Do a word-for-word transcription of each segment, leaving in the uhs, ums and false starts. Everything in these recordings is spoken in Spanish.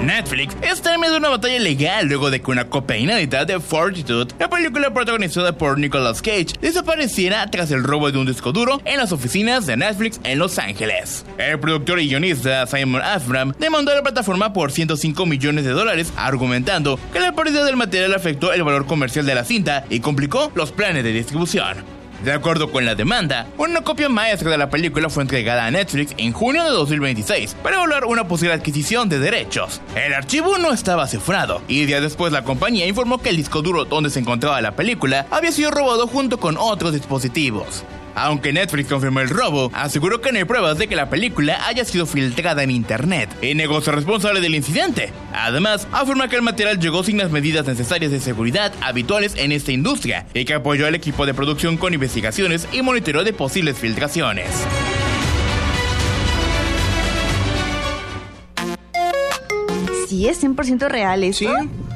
Netflix está en medio de una batalla legal luego de que una copia inédita de Fortitude, la película protagonizada por Nicolas Cage, desapareciera tras el robo de un disco duro en las oficinas de Netflix en Los Ángeles. El productor y guionista Simon Afram demandó a la plataforma por ciento cinco millones de dólares, argumentando que la pérdida del material afectó el valor comercial de la cinta y complicó los planes de distribución. De acuerdo con la demanda, una copia maestra de la película fue entregada a Netflix en junio de dos mil veintiséis para evaluar una posible adquisición de derechos. El archivo no estaba cifrado y días después la compañía informó que el disco duro donde se encontraba la película había sido robado junto con otros dispositivos. Aunque Netflix confirmó el robo, aseguró que no hay pruebas de que la película haya sido filtrada en internet y negó ser responsable del incidente. Además, afirma que el material llegó sin las medidas necesarias de seguridad habituales en esta industria y que apoyó al equipo de producción con investigaciones y monitoreo de posibles filtraciones. Sí, es cien por ciento real eso. Sí.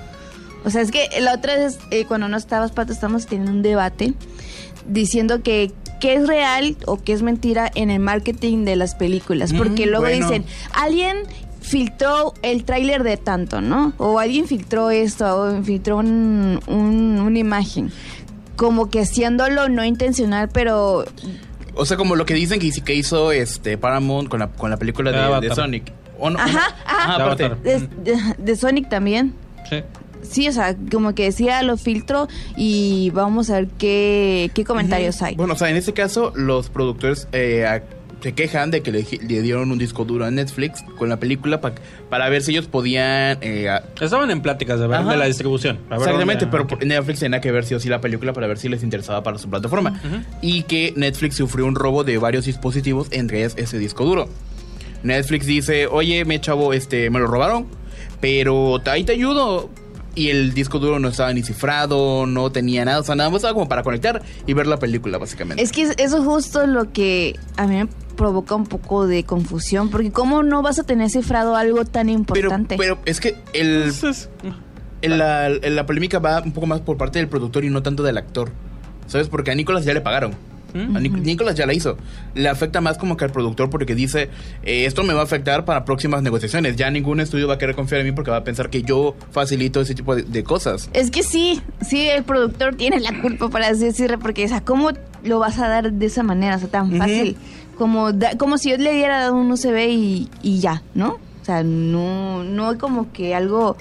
O sea, es que la otra vez, eh, cuando no estabas, Pato, estamos teniendo un debate diciendo que qué es real o qué es mentira en el marketing de las películas. Porque mm, luego bueno. dicen, alguien filtró el tráiler de tanto, ¿no? O alguien filtró esto, o filtró un, un, una imagen. Como que haciéndolo no intencional, pero... O sea, como lo que dicen que, que hizo este Paramount con la, con la película de, de Sonic. ¿O no? Ajá, ajá. Ah, aparte. De, de, de Sonic también. Sí. Sí, o sea, como que decía, lo filtro y vamos a ver qué, qué comentarios hay. Bueno, o sea, en este caso, los productores eh, a, se quejan de que le, le dieron un disco duro a Netflix con la película pa, para ver si ellos podían... Eh, a... Estaban en pláticas de ver de la distribución. Exactamente, dónde... pero okay. Netflix tenía que ver sí o sí la película para ver si les interesaba para su plataforma. Uh-huh. Y que Netflix sufrió un robo de varios dispositivos, entre ellos ese disco duro. Netflix dice, oye, me chavo, este, me lo robaron, pero ahí te ayudo... Y el disco duro no estaba ni cifrado, no tenía nada, o sea, nada más estaba como para conectar y ver la película, básicamente. Es que eso es justo lo que a mí me provoca un poco de confusión, porque ¿cómo no vas a tener cifrado algo tan importante? Pero, pero es que el, el, la, el, la polémica va un poco más por parte del productor y no tanto del actor, ¿sabes? Porque a Nicolas ya le pagaron. A Nic- Nicolas ya la hizo. Le afecta más como que al productor porque dice, eh, esto me va a afectar para próximas negociaciones. Ya ningún estudio va a querer confiar en mí porque va a pensar que yo facilito ese tipo de, de cosas. Es que sí, sí, el productor tiene la culpa para decirle, porque, o sea, ¿cómo lo vas a dar de esa manera? O sea, tan fácil. Uh-huh. Como, da, como si yo le diera dado un U S B y, y ya, ¿no? O sea, no, no hay como que algo,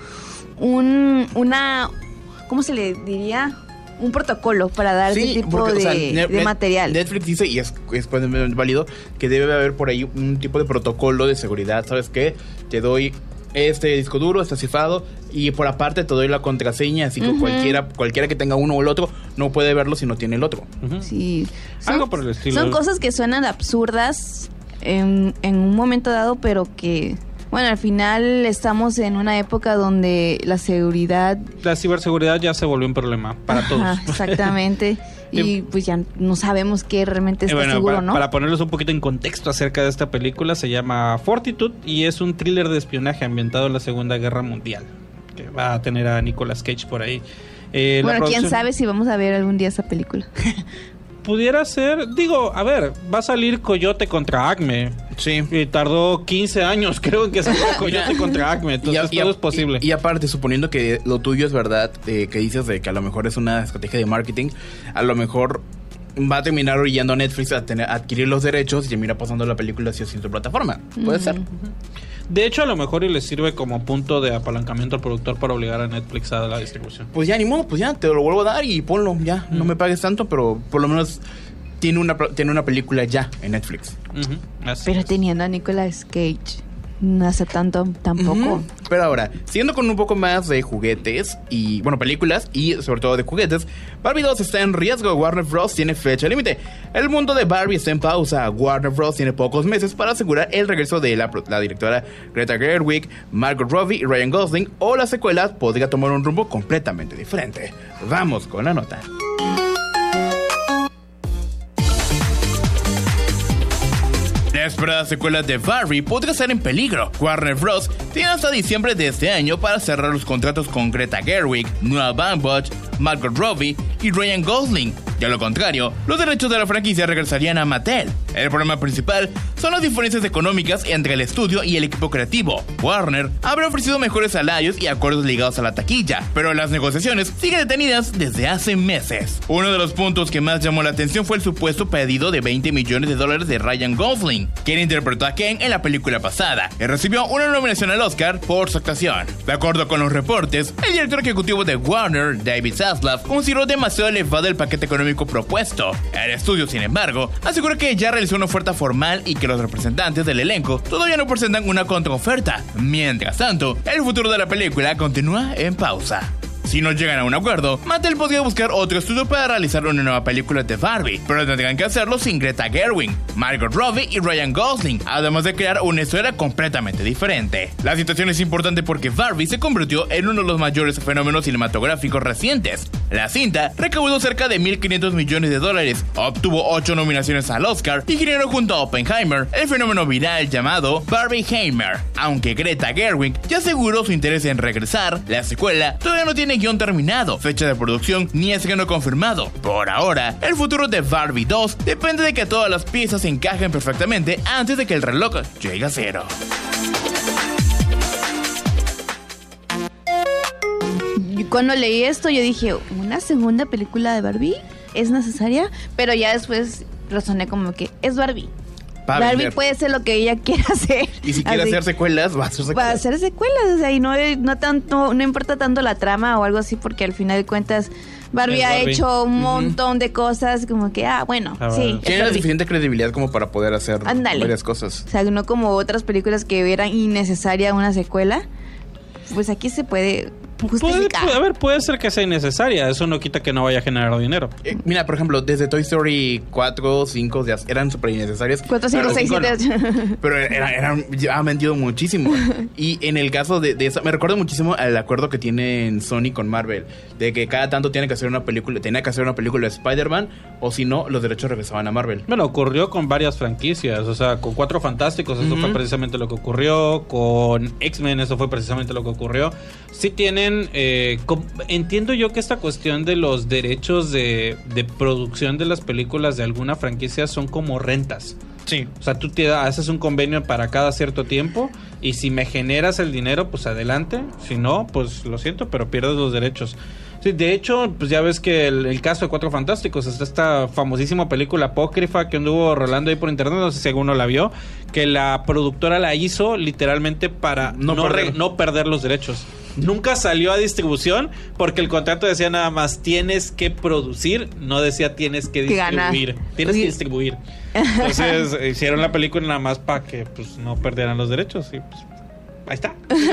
un, una, ¿cómo se le diría? Un protocolo para dar sí, ese tipo porque, de, o sea, Net, de material. Netflix dice, y es, es válido, que debe haber por ahí un tipo de protocolo de seguridad. ¿Sabes qué? Te doy este disco duro, está cifrado, y por aparte te doy la contraseña, así que uh-huh. cualquiera cualquiera que tenga uno o el otro no puede verlo si no tiene el otro. Uh-huh. Sí. Son, algo por el estilo. Son cosas que suenan absurdas en, en un momento dado, pero que... Bueno, al final estamos en una época donde la seguridad... La ciberseguridad ya se volvió un problema para Ajá, todos. Exactamente. Y pues ya no sabemos qué realmente está bueno, seguro, para, ¿no? Para ponerles un poquito en contexto acerca de esta película, se llama Fortitude y es un thriller de espionaje ambientado en la Segunda Guerra Mundial, que va a tener a Nicolas Cage por ahí. Eh, bueno, producción... quién sabe si vamos a ver algún día esa película. Pudiera ser, digo, a ver, va a salir Coyote contra Acme. Sí. Y tardó quince años, creo, en que saliera Coyote contra Acme. Entonces y a, todo y a, es posible. Y, y aparte, suponiendo que lo tuyo es verdad, eh, que dices de que a lo mejor es una estrategia de marketing, a lo mejor va a terminar orillando a Netflix a, tener, a adquirir los derechos y termina pasando la película hacia su plataforma. Puede uh-huh. ser. De hecho, a lo mejor y le sirve como punto de apalancamiento al productor para obligar a Netflix a la distribución. Pues ya, ni modo, pues ya, te lo vuelvo a dar y ponlo, ya. Uh-huh. No me pagues tanto, pero por lo menos tiene una, tiene una película ya en Netflix. Uh-huh. Pero es. Teniendo a Nicolas Cage, no hace tanto, tampoco. Uh-huh. Pero ahora, siguiendo con un poco más de juguetes y, bueno, películas y sobre todo de juguetes, Barbie dos está en riesgo. Warner Bros. Tiene fecha límite. El mundo de Barbie está en pausa. Warner Bros. Tiene pocos meses para asegurar el regreso de la, la directora Greta Gerwig, Margot Robbie y Ryan Gosling, o la secuela podría tomar un rumbo completamente diferente. Vamos con la nota. La esperada secuela de Barbie podría estar en peligro. Warner Bros. tiene hasta diciembre de este año para cerrar los contratos con Greta Gerwig, Noah Baumbach, Margot Robbie y Ryan Gosling. De lo contrario, los derechos de la franquicia regresarían a Mattel. El problema principal son las diferencias económicas entre el estudio y el equipo creativo. Warner habrá ofrecido mejores salarios y acuerdos ligados a la taquilla, pero las negociaciones siguen detenidas desde hace meses. Uno de los puntos que más llamó la atención fue el supuesto pedido de veinte millones de dólares de Ryan Gosling, quien interpretó a Ken en la película pasada, y recibió una nominación al Oscar por su actuación. De acuerdo con los reportes, el director ejecutivo de Warner, David Zaslav, consideró demasiado elevado el paquete económico propuesto. El estudio, sin embargo, asegura que ya realizó una oferta formal y que los representantes del elenco todavía no presentan una contraoferta. Mientras tanto, el futuro de la película continúa en pausa. Si no llegan a un acuerdo, Mattel podría buscar otro estudio para realizar una nueva película de Barbie, pero tendrán que hacerlo sin Greta Gerwig, Margot Robbie y Ryan Gosling, además de crear una historia completamente diferente. La situación es importante porque Barbie se convirtió en uno de los mayores fenómenos cinematográficos recientes. La cinta recaudó cerca de mil quinientos millones de dólares, obtuvo ocho nominaciones al Oscar y generó junto a Oppenheimer el fenómeno viral llamado Barbieheimer. Aunque Greta Gerwig ya aseguró su interés en regresar, la secuela todavía no tiene guión terminado, fecha de producción ni estreno confirmado. Por ahora, el futuro de Barbie dos depende de que todas las piezas se encajen perfectamente antes de que el reloj llegue a cero. Cuando leí esto yo dije, ¿una segunda película de Barbie es necesaria? Pero ya después razoné como que es Barbie. Va Barbie vender. puede hacer lo que ella quiera hacer. Y si quiere Así, hacer secuelas, va a hacer secuelas. va a hacer secuelas, o sea, y no, no tanto, no importa tanto la trama o algo así, porque al final de cuentas Barbie, Es ha Barbie. hecho un montón de cosas como que, ah, bueno, Ah, sí, bueno. es Tiene la Barbie. suficiente credibilidad como para poder hacer Ándale. varias cosas. O sea, no como otras películas que eran innecesaria una secuela. Pues aquí se puede Puede, justificar. puede- a ver, puede ser que sea innecesaria. Eso no quita que no vaya a generar dinero. Eh, mira, por ejemplo, desde Toy Story cuatro, cinco ya eran súper innecesarias. cuatro, cinco, Pero seis, cinco no. siete. Pero eran, eran, ya han vendido muchísimo. Y en el caso de, de eso, me recuerdo muchísimo al acuerdo que tienen Sony con Marvel, de que cada tanto tiene que hacer una película, tenía que hacer una película de Spider-Man, o si no, los derechos regresaban a Marvel. Bueno, ocurrió con varias franquicias. O sea, con Cuatro Fantásticos, eso Ujú. fue precisamente lo que ocurrió. Con X-Men, eso fue precisamente lo que ocurrió. Sí tienen... eh, com- entiendo yo que esta cuestión de los derechos de, de producción de las películas de alguna franquicia son como rentas. Sí. O sea, tú te da- haces un convenio para cada cierto tiempo y si me generas el dinero, pues adelante. Si no, pues lo siento, pero pierdes los derechos. Sí, de hecho, pues ya ves que el, el caso de Cuatro Fantásticos, está esta famosísima película apócrifa que anduvo rolando ahí por internet, no sé si alguno la vio, que la productora la hizo literalmente para No no, perder. re- no perder los derechos. Nunca salió a distribución porque el contrato decía nada más tienes que producir, no decía tienes que Que ganar. distribuir. Tienes que Oye. distribuir. Entonces hicieron la película nada más para que pues no perdieran los derechos y pues ahí está.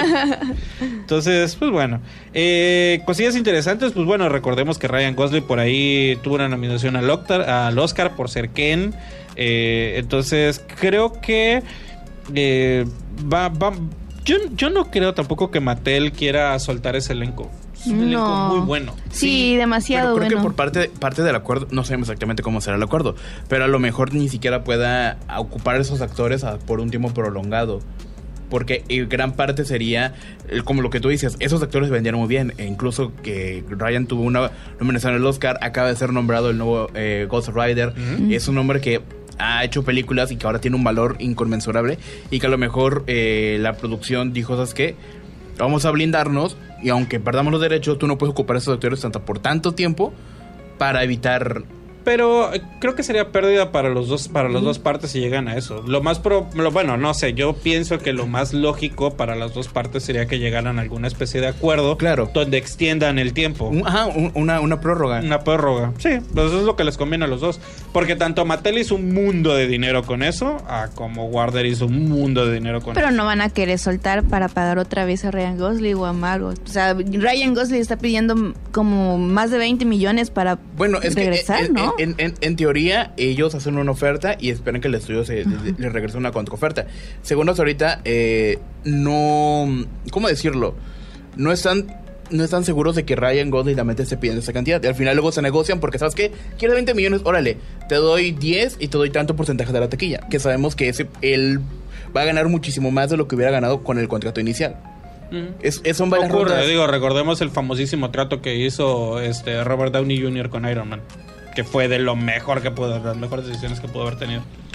Entonces, pues bueno. Eh, cosillas interesantes, pues bueno, recordemos que Ryan Gosling por ahí tuvo una nominación al Oscar, al Oscar por ser Ken. Eh, entonces, creo que eh, va, va yo, yo no creo tampoco que Mattel quiera soltar ese elenco. Es un elenco No. muy bueno. Sí, demasiado Pero creo bueno. que por parte, parte del acuerdo, no sabemos exactamente cómo será el acuerdo, pero a lo mejor ni siquiera pueda ocupar esos actores a- por un tiempo prolongado. Porque eh, gran parte sería, eh, como lo que tú dices, esos actores vendieron muy bien. E incluso que Ryan tuvo una nominación al Oscar, acaba de ser nombrado el nuevo eh, Ghost Rider. Ujú. Es un hombre que ha hecho películas y que ahora tiene un valor inconmensurable. Y que a lo mejor eh, la producción dijo, ¿sabes qué? Vamos a blindarnos y aunque perdamos los derechos, tú no puedes ocupar esos actores tanto por tanto tiempo para evitar... Pero eh, creo que sería pérdida para los dos, para las dos partes si llegan a eso. Lo más pro, lo, bueno, no sé, yo pienso que lo más lógico para las dos partes sería que llegaran a alguna especie de acuerdo, Claro. donde extiendan el tiempo. Un- ajá, un- una, una prórroga. Una prórroga. Sí, pues eso es lo que les conviene a los dos. Porque tanto Mattel hizo un mundo de dinero con eso, a como Warner hizo un mundo de dinero con Pero eso. no van a querer soltar para pagar otra vez a Ryan Gosling o a Margot. O sea, Ryan Gosling está pidiendo como más de veinte millones para Bueno, es regresar, que en, ¿no? en, en- en teoría ellos hacen una oferta y esperan que el estudio se, le- le regrese una contraoferta. Según hasta ahorita, eh, no... ¿Cómo decirlo? No están... No están seguros de que Ryan Gosling la mente esté pidiendo esa cantidad. Y al final luego se negocian porque, ¿sabes qué? Quieres veinte millones, órale, te doy diez y te doy tanto porcentaje de la taquilla. Que sabemos que ese él va a ganar muchísimo más de lo que hubiera ganado con el contrato inicial. Ujú. Es, es- son varias Ocurre, rondas. digo, recordemos el famosísimo trato que hizo este Robert Downey junior con Iron Man, que fue de lo mejor que pudo, de las mejores decisiones que pudo haber tenido.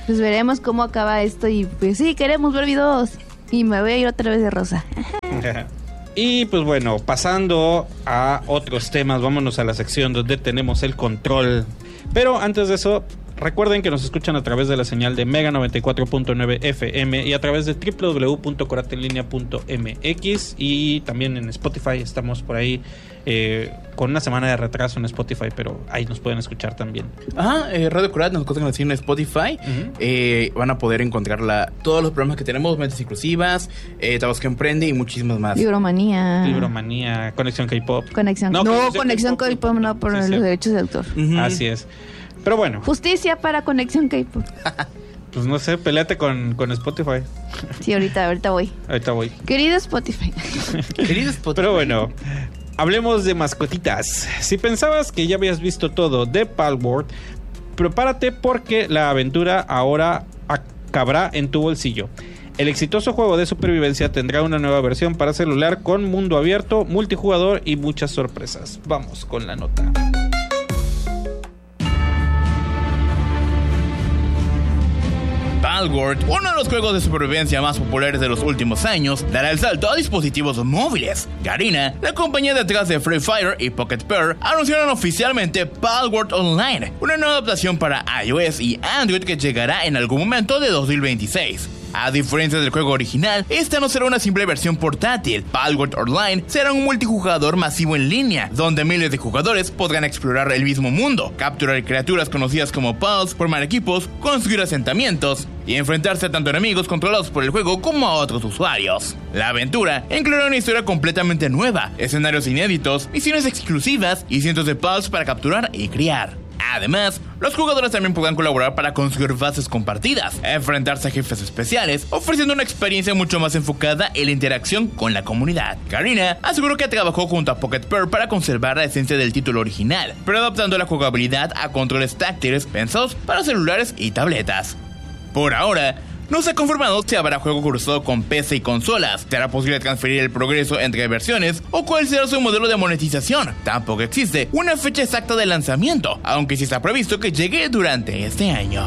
Pues veremos cómo acaba esto y pues sí, queremos Barbie dos. Y me voy a ir otra vez de rosa. Y pues bueno, pasando a otros temas, vámonos a la sección donde tenemos el control. Pero antes de eso, recuerden que nos escuchan a través de la señal de Mega noventa y cuatro punto nueve F M y a través de doble u doble u doble u punto coratelinea punto m x, y también en Spotify. Estamos por ahí eh, con una semana de retraso en Spotify, pero ahí nos pueden escuchar también. Ajá, eh, Radio Corat nos encuentran así en Spotify. Uh-huh. eh, van a poder encontrar la, todos los programas que tenemos, mentes exclusivas, eh, Tabasco Emprende y muchísimas más. Libromanía. Libromanía, Conexión K-Pop. Conexión, no, no Conexión K-Pop no, por sí, los sí. derechos de autor. Uh-huh. Así es. Pero bueno. Justicia para Conexión K-Pop. Pues no sé, peleate con, con Spotify. Sí, ahorita, ahorita voy. Ahorita voy. Querido Spotify. Querido Spotify. Pero bueno, hablemos de mascotitas. Si pensabas que ya habías visto todo de Palworld, prepárate porque la aventura ahora acabará en tu bolsillo. El exitoso juego de supervivencia tendrá una nueva versión para celular con mundo abierto, multijugador y muchas sorpresas. Vamos con la nota. Palworld, uno de los juegos de supervivencia más populares de los últimos años, dará el salto a dispositivos móviles. Garena, la compañía detrás de Free Fire y Pocket Pair, anunciaron oficialmente Palworld Online, una nueva adaptación para iOS y Android que llegará en algún momento de dos mil veintiséis. A diferencia del juego original, esta no será una simple versión portátil. Palworld Online será un multijugador masivo en línea, donde miles de jugadores podrán explorar el mismo mundo, capturar criaturas conocidas como Pals, formar equipos, construir asentamientos y enfrentarse a tanto enemigos controlados por el juego como a otros usuarios. La aventura incluirá una historia completamente nueva, escenarios inéditos, misiones exclusivas y cientos de Pals para capturar y criar. Además, los jugadores también podrán colaborar para construir bases compartidas, enfrentarse a jefes especiales, ofreciendo una experiencia mucho más enfocada en la interacción con la comunidad. Garena aseguró que trabajó junto a Pocket Pair para conservar la esencia del título original, pero adaptando la jugabilidad a controles táctiles pensados para celulares y tabletas. Por ahora, no se ha confirmado si habrá juego cruzado con P C y consolas, será posible transferir el progreso entre versiones o cuál será su modelo de monetización. Tampoco existe una fecha exacta de lanzamiento, aunque sí está previsto que llegue durante este año.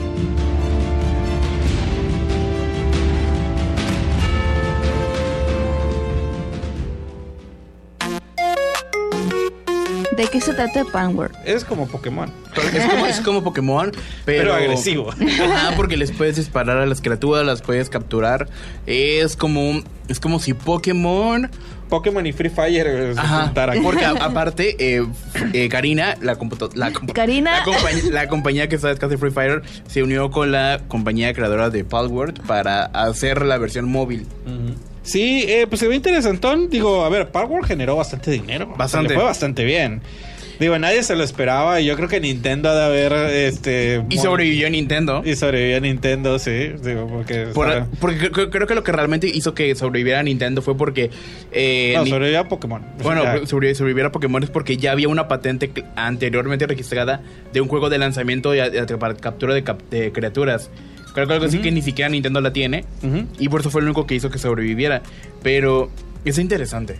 ¿De qué se trata de Palworld? Es como Pokémon. Es como, es como Pokémon, pero, pero agresivo. Ajá, porque les puedes disparar a las criaturas, las puedes capturar. Es como, es como si Pokémon... Pokémon y Free Fire se juntaran. Porque a, aparte, eh, eh, Garena, la, computo, la, Garena. La, compañía, la compañía que está detrás de Free Fire, se unió con la compañía creadora de Palworld para hacer la versión móvil. Uh-huh. Sí, eh, pues se ve interesantón. Digo, a ver, Palworld generó bastante dinero. Bastante. Le fue bastante bien. Digo, nadie se lo esperaba y yo creo que Nintendo ha de haber... este Y sobrevivió Nintendo. Y sobrevivió Nintendo, sí. Digo, porque... Por, estaba... porque creo, creo que lo que realmente hizo que sobreviviera Nintendo fue porque... Eh, no, sobrevivió a Pokémon. Bueno, ya... sobreviviera a Pokémon es porque ya había una patente anteriormente registrada de un juego de lanzamiento de, de, para captura de, cap, de criaturas. Creo que algo así uh-huh. que ni siquiera Nintendo la tiene. Uh-huh. Y por eso fue lo único que hizo que sobreviviera. Pero es interesante.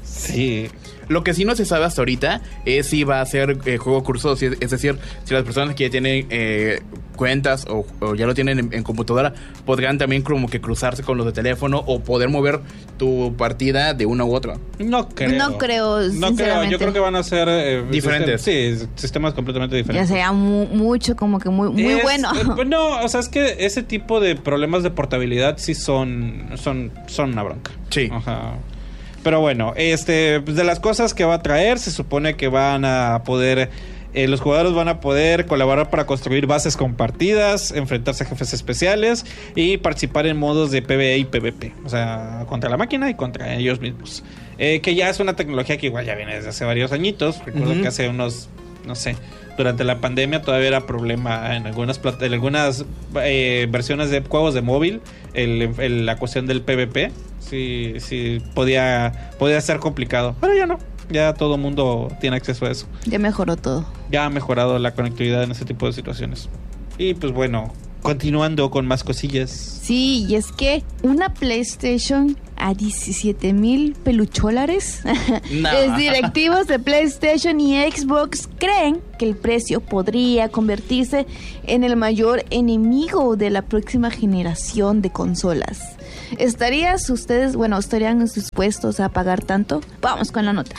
Sí. Lo que sí no se sabe hasta ahorita es si va a ser eh, juego cruzado, si, es decir, si las personas que ya tienen eh, cuentas o, o ya lo tienen en, en computadora podrán también como que cruzarse con los de teléfono o poder mover tu partida de una u otra. No creo. No creo, No creo, yo creo que van a ser eh, diferentes. Sistem- sí, sistemas completamente diferentes. Ya sea mu- mucho, como que muy, muy es, bueno. Eh, no, o sea, es que ese tipo de problemas de portabilidad sí son, son, son una bronca. Sí. Ajá. Pero bueno, este, de las cosas que va a traer, se supone que van a poder, eh, los jugadores van a poder colaborar para construir bases compartidas, enfrentarse a jefes especiales y participar en modos de PvE y PvP, o sea, contra la máquina y contra ellos mismos. Eh, que ya es una tecnología que igual ya viene desde hace varios añitos. Recuerdo uh-huh. que hace unos, no sé, durante la pandemia todavía era problema en algunas plat- en algunas eh, versiones de juegos de móvil, el, el, la cuestión del PvP. Sí, sí, podía, podía ser complicado. Pero ya no, ya todo el mundo tiene acceso a eso. Ya mejoró todo. Ya ha mejorado la conectividad en ese tipo de situaciones. Y pues bueno, continuando con más cosillas. Sí, y es que una PlayStation a diecisiete mil pelucholares. No. Los directivos de PlayStation y Xbox creen que el precio podría convertirse en el mayor enemigo de la próxima generación de consolas. ¿Estarías ustedes, bueno, estarían dispuestos a pagar tanto? Vamos con la nota.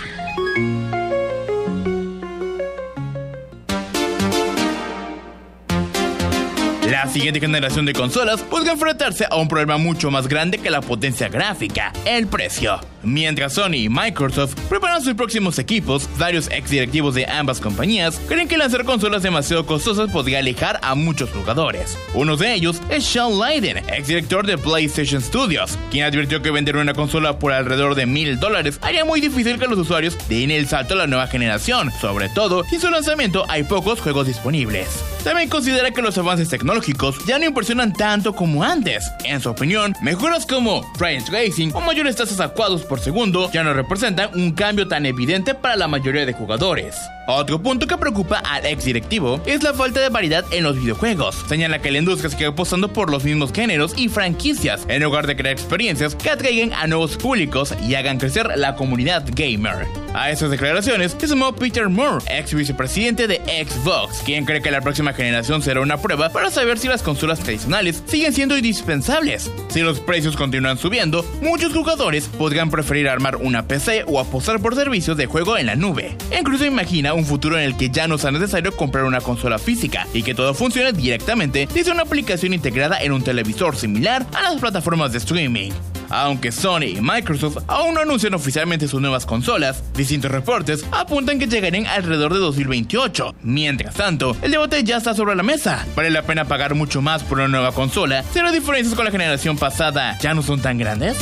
La siguiente generación de consolas podría enfrentarse a un problema mucho más grande que la potencia gráfica, el precio. Mientras Sony y Microsoft preparan sus próximos equipos, varios exdirectivos de ambas compañías creen que lanzar consolas demasiado costosas podría alejar a muchos jugadores. Uno de ellos es Sean Layden, exdirector de PlayStation Studios, quien advirtió que vender una consola por alrededor de mil dólares haría muy difícil que los usuarios den el salto a la nueva generación, sobre todo si en su lanzamiento hay pocos juegos disponibles. También considera que los avances tecnológicos ya no impresionan tanto como antes. En su opinión, mejoras como ray tracing o mayores tasas a cuadros por segundo ya no representan un cambio tan evidente para la mayoría de jugadores. Otro punto que preocupa al ex directivo es la falta de variedad en los videojuegos. Señala que la industria sigue apostando por los mismos géneros y franquicias en lugar de crear experiencias que atraigan a nuevos públicos y hagan crecer la comunidad gamer. A esas declaraciones se sumó Peter Moore, ex vicepresidente de Xbox, quien cree que la próxima generación será una prueba para saber si las consolas tradicionales siguen siendo indispensables. Si los precios continúan subiendo, muchos jugadores podrían preferir armar una P C o apostar por servicios de juego en la nube. Incluso imagina un futuro en el que ya no sea necesario comprar una consola física y que todo funcione directamente desde una aplicación integrada en un televisor similar a las plataformas de streaming. Aunque Sony y Microsoft aún no anuncian oficialmente sus nuevas consolas, distintos reportes apuntan que llegarían alrededor de dos mil veintiocho. Mientras tanto, el debate ya está sobre la mesa. ¿Vale la pena pagar mucho más por una nueva consola si las diferencias con la generación pasada ya no son tan grandes?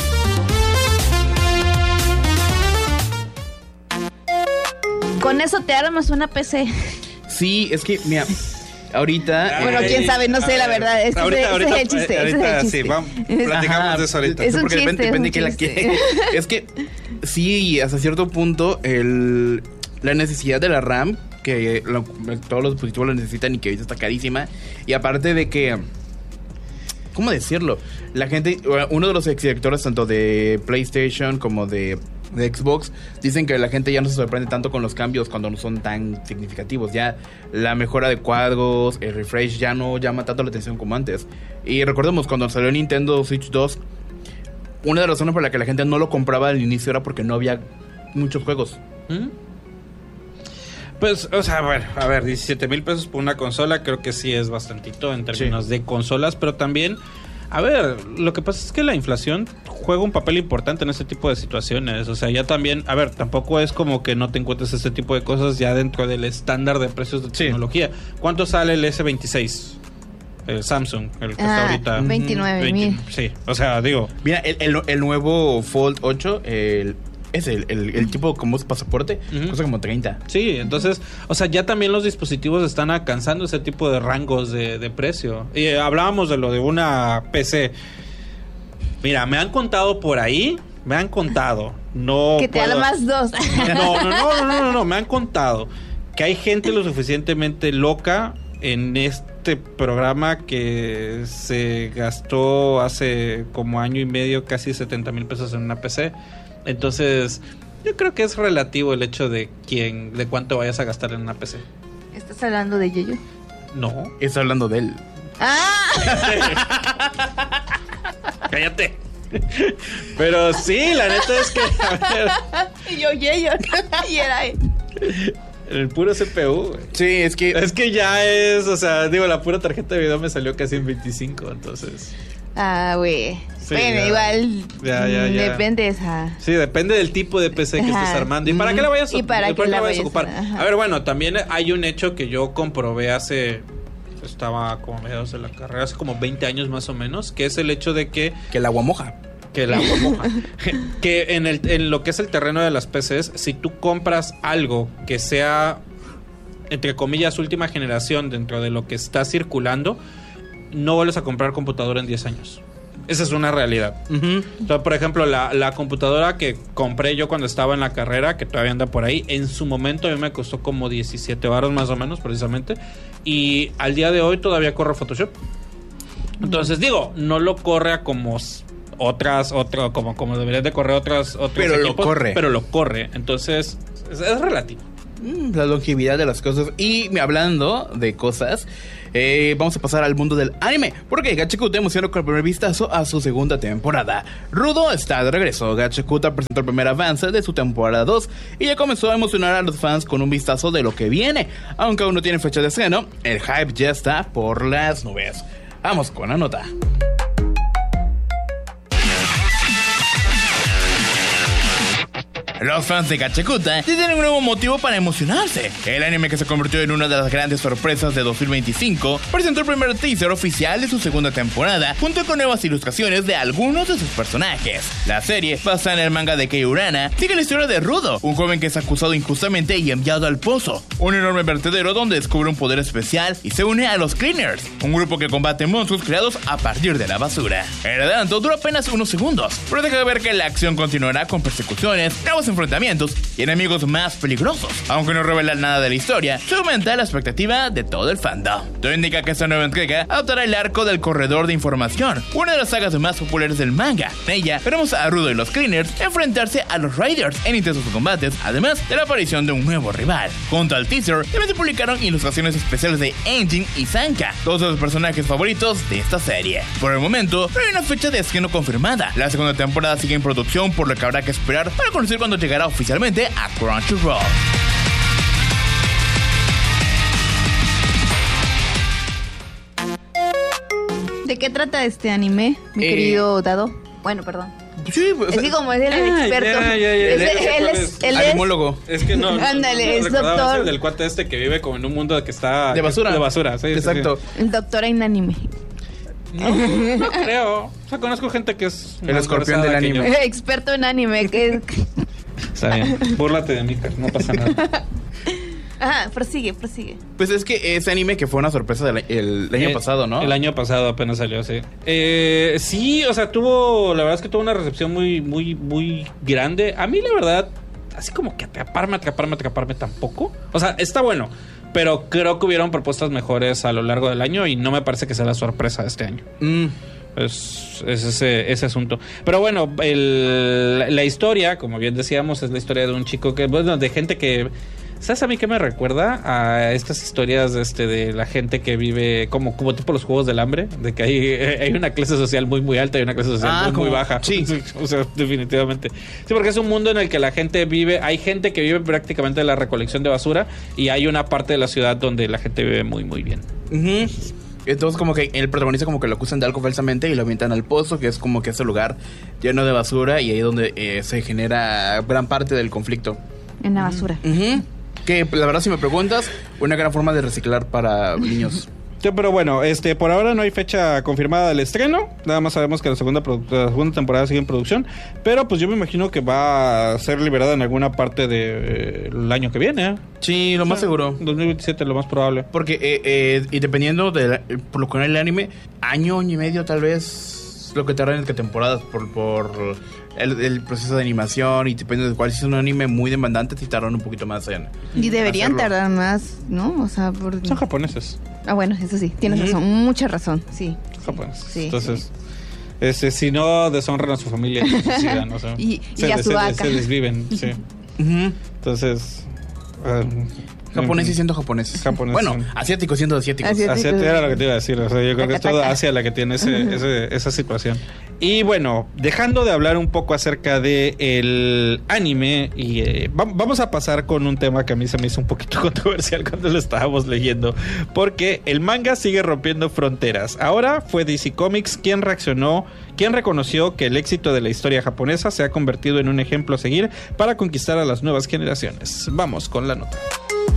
Con eso te armas una P C. Sí, es que, mira, ahorita... Bueno, eh, quién sabe, no sé, la verdad. Ese, ahorita, ese ahorita, es el chiste. ahorita, ese es el sí, chiste. vamos, platicamos Ajá, de eso ahorita. Es un porque chiste, depende, depende es de un qué la chiste. quiere. Es que, sí, hasta cierto punto, el, la necesidad de la RAM, que lo, todos los dispositivos lo necesitan y que ahorita está carísima. Y aparte de que... ¿Cómo decirlo? La gente, uno de los exdirectores tanto de PlayStation como de, de Xbox dicen que la gente ya no se sorprende tanto con los cambios cuando no son tan significativos. Ya la mejora de cuadros, el refresh ya no llama tanto la atención como antes. Y recordemos, cuando salió Nintendo Switch dos, una de las razones por la que la gente no lo compraba al inicio era porque no había muchos juegos. ¿Mm? Pues, o sea, bueno, a ver, diecisiete mil pesos por una consola creo que sí es bastantito en términos sí. de consolas, pero también, a ver, lo que pasa es que la inflación juega un papel importante en este tipo de situaciones. O sea, ya también, a ver, tampoco es como que no te encuentres este tipo de cosas ya dentro del estándar de precios de tecnología. Sí. ¿Cuánto sale el ese veintiséis? El Samsung, el que ah, está ahorita... veintinueve mil. Sí, o sea, digo... Mira, el, el, el nuevo Fold ocho, el... Es el, el, el tipo como es pasaporte, uh-huh. Cosa como treinta. Sí, entonces, o sea, ya también los dispositivos están alcanzando ese tipo de rangos de, de precio. Y eh, hablábamos de lo de una P C. Mira, me han contado por ahí, me han contado, no que te puedo... armas dos. No, no, no, no, no, no, me han contado que hay gente lo suficientemente loca en este programa que se gastó hace como año y medio casi setenta mil pesos en una P C. Entonces, yo creo que es relativo el hecho de quién, de cuánto vayas a gastar en una P C. ¿Estás hablando de Yoyo? No. Estás hablando de él. ¡Ah! Cállate. Pero sí, la neta es que... A ver, y yo, Yoyo. Y era él. El puro C P U, güey. Sí, es que... Es que ya es, o sea, digo, la pura tarjeta de video me salió casi en veinticinco, entonces... Ah, güey. Sí, bueno, ya, igual ya, ya, ya. depende esa. Sí, depende del tipo de P C que Ajá. estés armando. ¿Y para qué la vayas a, ¿Y para ¿y qué para la la vayas a vayas ocupar? A, a ver, bueno, también hay un hecho que yo comprobé hace... Estaba como a mediados de la carrera, hace como veinte años más o menos, que es el hecho de que... Que el agua moja. Que el agua moja. Que en, el, en lo que es el terreno de las P Cs, si tú compras algo que sea, entre comillas, última generación dentro de lo que está circulando, no vuelves a comprar computadora en diez años. Esa es una realidad. Uh-huh. Entonces, por ejemplo, la, la computadora que compré yo cuando estaba en la carrera, que todavía anda por ahí, en su momento a mí me costó como diecisiete baros más o menos, precisamente. Y al día de hoy todavía corre Photoshop. Entonces, digo, no lo corre a como... otras, otro, como, como deberían de correr otras, otros Pero lo equipos, corre. Pero lo corre. Entonces, es, es relativo. Mm, la longevidad de las cosas. Y hablando de cosas, eh, vamos a pasar al mundo del anime, porque Gachaku te emocionó con el primer vistazo a su segunda temporada. Rudo está de regreso. Gachakuta presentó el primer avance de su temporada dos y ya comenzó a emocionar a los fans con un vistazo de lo que viene. Aunque aún no tiene fecha de estreno, el hype ya está por las nubes. Vamos con la nota. Los fans de Gachakuta tienen un nuevo motivo para emocionarse. El anime, que se convirtió en una de las grandes sorpresas de dos mil veinticinco, presentó el primer teaser oficial de su segunda temporada, junto con nuevas ilustraciones de algunos de sus personajes. La serie, basada en el manga de Kei Urana, sigue la historia de Rudo, un joven que es acusado injustamente y enviado al pozo, un enorme vertedero donde descubre un poder especial y se une a los Cleaners, un grupo que combate monstruos creados a partir de la basura. El adelanto dura apenas unos segundos, pero deja de ver que la acción continuará con persecuciones, nuevos enfrentamientos y enemigos más peligrosos. Aunque no revela nada de la historia, se aumenta la expectativa de todo el fandom. Todo indica que esta nueva entrega adoptará el arco del Corredor de Información, una de las sagas más populares del manga. En ella veremos a Rudo y los Cleaners enfrentarse a los Raiders en intensos combates, además de la aparición de un nuevo rival. Junto al teaser, también se publicaron ilustraciones especiales de Engine y Sanka, dos de los personajes favoritos de esta serie. Por el momento, no hay una fecha de estreno confirmada. La segunda temporada sigue en producción, por lo que habrá que esperar para conocer cuándo llegará oficialmente a Crunchyroll. ¿De qué trata este anime, mi Eh, querido Dado? Bueno, perdón. Sí, pues, Es que como es el Ah, experto. ya, ya, ya, es- ya, ya, él ya, es, ya, él es- animólogo. Es que no. no, Ándale, no, no es recordaba, doctor. el del cuate este que vive como en un mundo que está. De basura. De basura, sí. sí, Exacto. sí. el doctor en anime. No, no creo. O sea, conozco gente que es. El más escorpión versada del que anime. yo. Experto en anime. Que... Está bien. Búrlate de mí, Car, no pasa nada. Ajá, prosigue, prosigue. Pues es que ese anime que fue una sorpresa del el, el año Eh, pasado, ¿no? El año pasado apenas salió, sí. Eh, sí, o sea, tuvo, la verdad es que tuvo una recepción muy, muy, muy grande. A mí, la verdad, así como que atraparme, atraparme, atraparme tampoco. O sea, está bueno, pero creo que hubieron propuestas mejores a lo largo del año y no me parece que sea la sorpresa de este año. Mm. Es, es ese, ese asunto. Pero bueno, el, la historia, como bien decíamos, es la historia de un chico que, bueno, de gente que... ¿Sabes a mí qué me recuerda? A estas historias de, este, de la gente que vive como, como tipo los Juegos del Hambre, de que hay, hay una clase social muy muy alta y una clase social Ah, muy, muy como- baja. sí. O sea, definitivamente. Sí, porque es un mundo en el que la gente vive, hay gente que vive prácticamente de la recolección de basura y hay una parte de la ciudad donde la gente vive muy muy bien. Ujú. Entonces como que el protagonista como que lo acusan de algo falsamente y lo avientan al pozo, que es como que ese lugar lleno de basura, y ahí donde eh, se genera gran parte del conflicto. En la basura. Ujú. Que la verdad, si me preguntas, una gran forma de reciclar para niños. Sí, pero bueno, este, por ahora no hay fecha confirmada del estreno. Nada más sabemos que la segunda, produ- la segunda temporada sigue en producción. Pero pues yo me imagino que va a ser liberada en alguna parte del año que viene. ¿eh? Sí, lo más seguro. dos mil veintisiete, lo más probable. Porque, eh, eh, y dependiendo de la- por lo que el anime, año, año y medio tal vez, lo que tardan en que temporadas por, por el, el proceso de animación, y depende de cuál. Si es un anime muy demandante, si tardan un poquito más en Y deberían hacerlo. tardar más, ¿no? O sea, por... Son japoneses. Ah, bueno, eso sí, tienes Ujú. razón, mucha razón, sí. Japoneses. Sí, Entonces, este, si no deshonran a su familia, se suicidan, o sea, Y- y se, a su se- vaca. se desviven, sí. Ujú. Entonces, ah, Japoneses siendo japoneses. Japoneses. Bueno, asiáticos siendo asiáticos. Asiáticos. Asia era lo que te iba a decir. O sea, yo creo que es toda Taca, taca. Asia la que tiene ese, ese- esa situación. Y bueno, dejando de hablar un poco acerca de el anime, y eh, va- vamos a pasar con un tema que a mí se me hizo un poquito controversial cuando lo estábamos leyendo, porque el manga sigue rompiendo fronteras. Ahora fue D C Comics quien reaccionó, quien reconoció que el éxito de la historia japonesa se ha convertido en un ejemplo a seguir para conquistar a las nuevas generaciones. Vamos con la nota.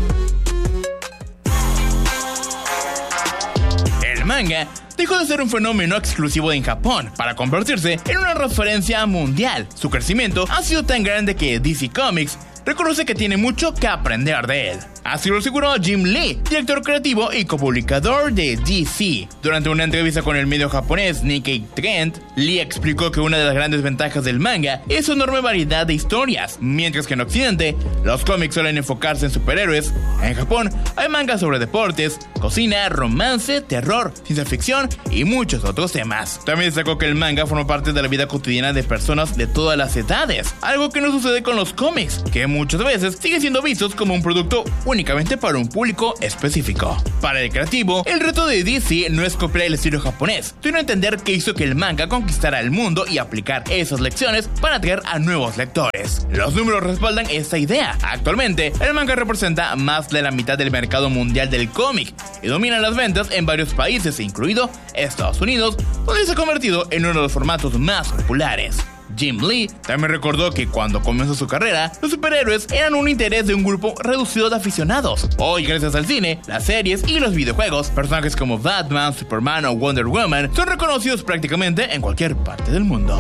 El manga dejó de ser un fenómeno exclusivo en Japón para convertirse en una referencia mundial. Su crecimiento ha sido tan grande que D C Comics reconoce que tiene mucho que aprender de él. Así lo aseguró Jim Lee, director creativo y copublicador de D C. Durante una entrevista con el medio japonés Nikkei Trend, Lee explicó que una de las grandes ventajas del manga es su enorme variedad de historias, mientras que en Occidente, los cómics suelen enfocarse en superhéroes. En Japón, hay mangas sobre deportes, cocina, romance, terror, ciencia ficción y muchos otros temas. También destacó que el manga forma parte de la vida cotidiana de personas de todas las edades, algo que no sucede con los cómics, que muchas veces siguen siendo vistos como un producto únicamente para un público específico. Para el creativo, el reto de D C no es copiar el estilo japonés, sino entender qué hizo que el manga conquistara el mundo y aplicar esas lecciones para atraer a nuevos lectores. Los números respaldan esta idea. Actualmente, el manga representa más de la mitad del mercado mundial del cómic y domina las ventas en varios países, incluido Estados Unidos, donde se ha convertido en uno de los formatos más populares. Jim Lee también recordó que cuando comenzó su carrera, los superhéroes eran un interés de un grupo reducido de aficionados. Hoy, gracias al cine, las series y los videojuegos, personajes como Batman, Superman o Wonder Woman son reconocidos prácticamente en cualquier parte del mundo.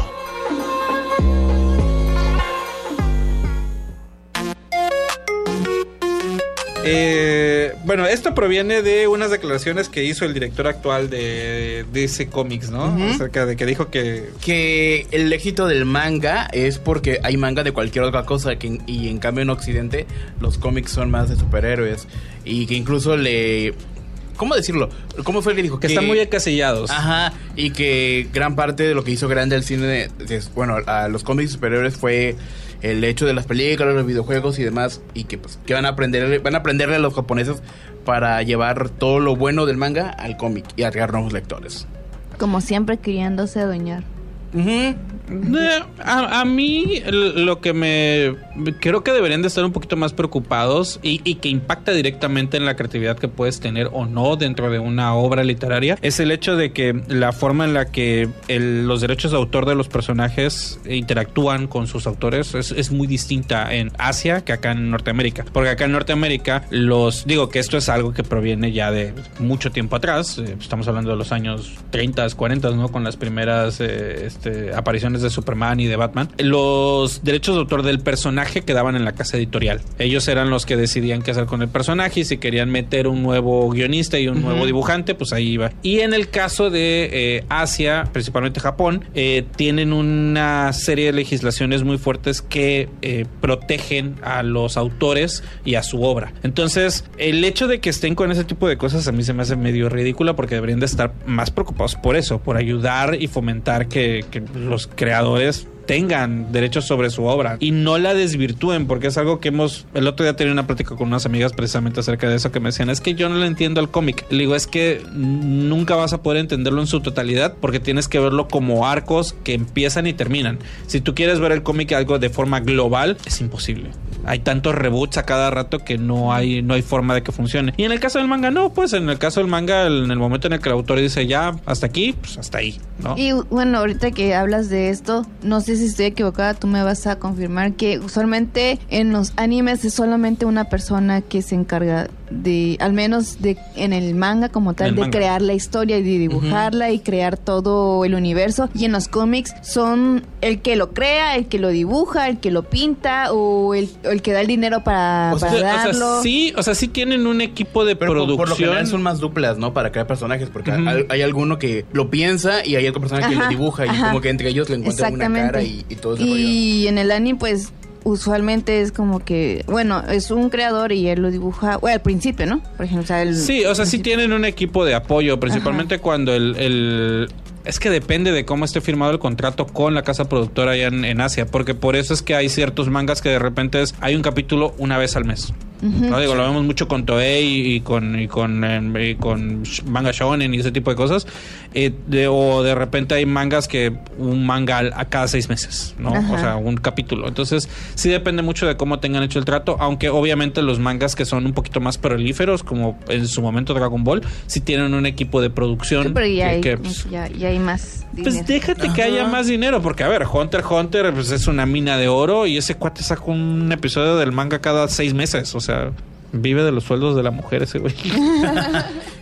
Eh, bueno, esto proviene de unas declaraciones que hizo el director actual de D C Comics, ¿no? Uh-huh. Acerca de que dijo que... Que el éxito del manga es porque hay manga de cualquier otra cosa que, y en cambio en Occidente los cómics son más de superhéroes y que incluso le... ¿Cómo decirlo? ¿Cómo fue el que dijo? Que, que están muy encasillados. Ajá, y que gran parte de lo que hizo grande el cine, de, de, bueno, a los cómics superiores fue el hecho de las películas, los videojuegos y demás, y que pues que van a aprender, van a aprenderle a los japoneses para llevar todo lo bueno del manga al cómic y atraer nuevos lectores. Como siempre queriéndose adueñar. Uh-huh. De, a, a mí lo que me creo que deberían de estar un poquito más preocupados y, y que impacta directamente en la creatividad que puedes tener o no dentro de una obra literaria es el hecho de que la forma en la que el, los derechos de autor de los personajes interactúan con sus autores es, es muy distinta en Asia que acá en Norteamérica, porque acá en Norteamérica los digo que esto es algo que proviene ya de mucho tiempo atrás, eh, estamos hablando de los años treinta, cuarenta, ¿no? Con las primeras eh, este, apariciones de Superman y de Batman. Los derechos de autor del personaje quedaban en la casa editorial. Ellos eran los que decidían qué hacer con el personaje y si querían meter un nuevo guionista y un uh-huh. nuevo dibujante, pues ahí iba. Y en el caso de eh, Asia, principalmente Japón, eh, tienen una serie de legislaciones muy fuertes que eh, protegen a los autores y a su obra. Entonces, el hecho de que estén con ese tipo de cosas a mí se me hace medio ridícula porque deberían de estar más preocupados por eso, por ayudar y fomentar que, que los creadores tengan derechos sobre su obra y no la desvirtúen, porque es algo que hemos... El otro día tenía una plática con unas amigas precisamente acerca de eso, que me decían, es que yo no le entiendo al cómic. Le digo, es que nunca vas a poder entenderlo en su totalidad porque tienes que verlo como arcos que empiezan y terminan. Si tú quieres ver el cómic algo de forma global, es imposible. Hay tantos reboots a cada rato que no hay, no hay forma de que funcione. Y en el caso del manga, no, pues en el caso del manga, en el momento en el que el autor dice ya, hasta aquí, pues hasta ahí, ¿no? Y bueno, ahorita que hablas de esto, no sé si estoy equivocada, tú me vas a confirmar que usualmente en los animes es solamente una persona que se encarga de, al menos de en el manga como tal, el de manga. Crear la historia y de dibujarla uh-huh. y crear todo el universo. Y en los cómics son el que lo crea, el que lo dibuja, el que lo pinta o el, el que da el dinero para, o para sea, darlo. O sea, sí, o sea, sí tienen un equipo de pero producción. Por, por lo general son más duplas, ¿no? Para crear personajes, porque uh-huh. hay, hay alguno que lo piensa y hay otro personaje ajá, que lo dibuja y ajá. como que entre ellos le encuentran una cara y, y todo ese rollo. Y en el anime, pues, usualmente es como que, bueno, es un creador y él lo dibuja, bueno, al principio, ¿no? Por ejemplo, o sea, el, sí, o sea, sí tienen un equipo de apoyo, principalmente ajá. cuando el, el... Es que depende de cómo esté firmado el contrato con la casa productora allá en, en Asia, porque por eso es que hay ciertos mangas que de repente es, hay un capítulo una vez al mes. Uh-huh. No digo, lo vemos mucho con Toei y con y con, eh, y con manga shonen y ese tipo de cosas, eh, de, o de repente hay mangas que un manga a cada seis meses, ¿no? Uh-huh. O sea, un capítulo. Entonces sí depende mucho de cómo tengan hecho el trato, aunque obviamente los mangas que son un poquito más prolíferos, como en su momento Dragon Ball, sí tienen un equipo de producción. Sí, pero ya, que, hay, que, pues, ya, ya hay más dinero. Pues déjate uh-huh. que haya más dinero, porque a ver, Hunter x Hunter pues, es una mina de oro y ese cuate saca un episodio del manga cada seis meses, o sea... O sea, vive de los sueldos de la mujer ese güey.